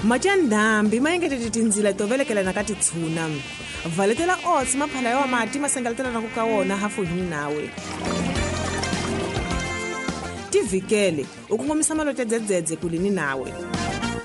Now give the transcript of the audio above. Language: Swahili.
Machandambi mayengetete tindzila tovelekela nakati tshuna. Valetela oats maphala yawa mati masengaletela na kuka wona hafu hini nawe. Tivikele ukungomisa malote dzedzedze kulini nawe.